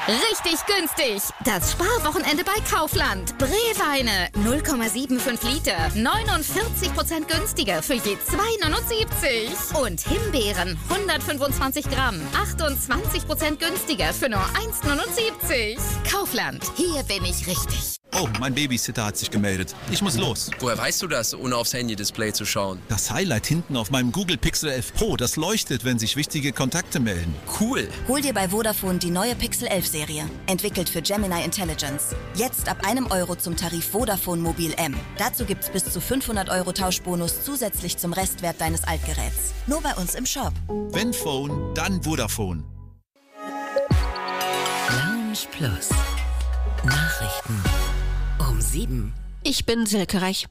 Richtig günstig. Das Sparwochenende bei Kaufland. Brewweine 0,75 Liter. 49% günstiger für je 2,79. Und Himbeeren 125 Gramm. 28% günstiger für nur 1,79. Kaufland. Hier bin ich richtig. Oh, mein Babysitter hat sich gemeldet. Ich muss los. Woher weißt du das, ohne aufs Handy-Display zu schauen? Das Highlight hinten auf meinem Google Pixel 11 Pro, das leuchtet, wenn sich wichtige Kontakte melden. Cool. Hol dir bei Vodafone die neue Pixel 11 Serie. Entwickelt für Gemini Intelligence. Jetzt ab €1 zum Tarif Vodafone Mobil M. Dazu gibt's bis zu 500 € Tauschbonus zusätzlich zum Restwert deines Altgeräts. Nur bei uns im Shop. Wenn Phone, dann Vodafone. Lounge Plus. Nachrichten um 7. Ich bin Silke Reich.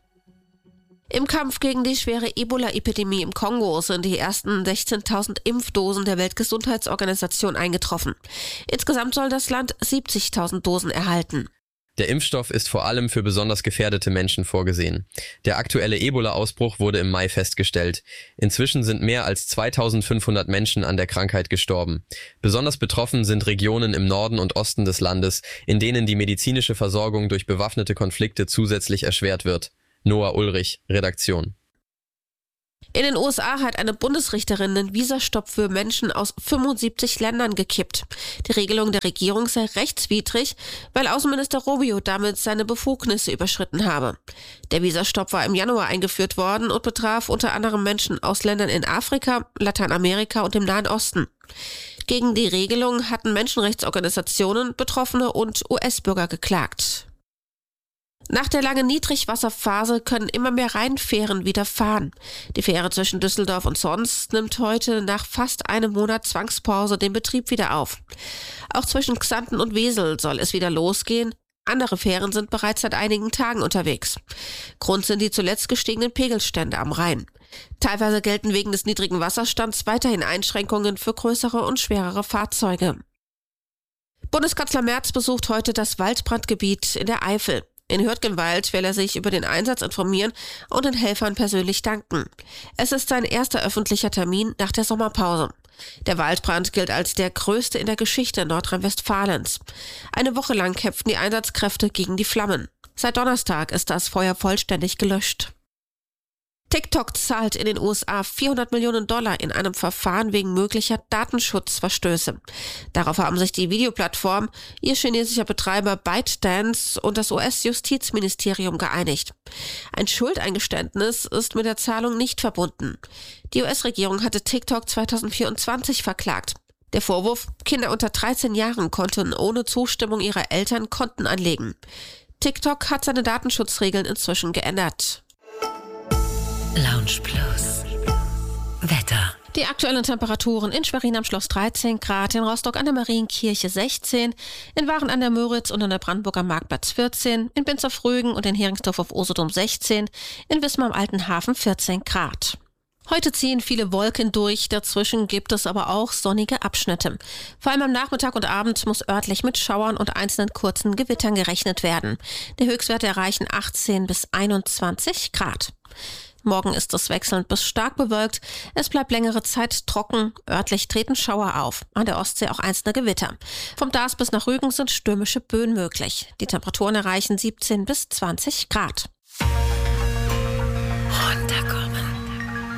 Im Kampf gegen die schwere Ebola-Epidemie im Kongo sind die ersten 16.000 Impfdosen der Weltgesundheitsorganisation eingetroffen. Insgesamt soll das Land 70.000 Dosen erhalten. Der Impfstoff ist vor allem für besonders gefährdete Menschen vorgesehen. Der aktuelle Ebola-Ausbruch wurde im Mai festgestellt. Inzwischen sind mehr als 2.500 Menschen an der Krankheit gestorben. Besonders betroffen sind Regionen im Norden und Osten des Landes, in denen die medizinische Versorgung durch bewaffnete Konflikte zusätzlich erschwert wird. Noah Ulrich, Redaktion. In den USA hat eine Bundesrichterin den Visastopp für Menschen aus 75 Ländern gekippt. Die Regelung der Regierung sei rechtswidrig, weil Außenminister Rubio damit seine Befugnisse überschritten habe. Der Visastopp war im Januar eingeführt worden und betraf unter anderem Menschen aus Ländern in Afrika, Lateinamerika und dem Nahen Osten. Gegen die Regelung hatten Menschenrechtsorganisationen, Betroffene und US-Bürger geklagt. Nach der langen Niedrigwasserphase können immer mehr Rheinfähren wieder fahren. Die Fähre zwischen Düsseldorf und Zons nimmt heute nach fast einem Monat Zwangspause den Betrieb wieder auf. Auch zwischen Xanten und Wesel soll es wieder losgehen. Andere Fähren sind bereits seit einigen Tagen unterwegs. Grund sind die zuletzt gestiegenen Pegelstände am Rhein. Teilweise gelten wegen des niedrigen Wasserstands weiterhin Einschränkungen für größere und schwerere Fahrzeuge. Bundeskanzler Merz besucht heute das Waldbrandgebiet in der Eifel. In Hürtgenwald will er sich über den Einsatz informieren und den Helfern persönlich danken. Es ist sein erster öffentlicher Termin nach der Sommerpause. Der Waldbrand gilt als der größte in der Geschichte Nordrhein-Westfalens. Eine Woche lang kämpften die Einsatzkräfte gegen die Flammen. Seit Donnerstag ist das Feuer vollständig gelöscht. TikTok zahlt in den USA $400 Millionen in einem Verfahren wegen möglicher Datenschutzverstöße. Darauf haben sich die Videoplattform, ihr chinesischer Betreiber ByteDance und das US-Justizministerium geeinigt. Ein Schuldeingeständnis ist mit der Zahlung nicht verbunden. Die US-Regierung hatte TikTok 2024 verklagt. Der Vorwurf, Kinder unter 13 Jahren konnten ohne Zustimmung ihrer Eltern Konten anlegen. TikTok hat seine Datenschutzregeln inzwischen geändert. Lounge Plus. Wetter. Die aktuellen Temperaturen in Schwerin am Schloss 13 Grad, in Rostock an der Marienkirche 16, in Waren an der Müritz und an der Brandenburger Marktplatz 14, in Binzerfrögen und in Heringsdorf auf Usedom 16, in Wismar am Alten Hafen 14 Grad. Heute ziehen viele Wolken durch, dazwischen gibt es aber auch sonnige Abschnitte. Vor allem am Nachmittag und Abend muss örtlich mit Schauern und einzelnen kurzen Gewittern gerechnet werden. Die Höchstwerte erreichen 18 bis 21 Grad. Morgen ist es wechselnd bis stark bewölkt. Es bleibt längere Zeit trocken. Örtlich treten Schauer auf. An der Ostsee auch einzelne Gewitter. Vom Darß bis nach Rügen sind stürmische Böen möglich. Die Temperaturen erreichen 17 bis 20 Grad. Runterkommen.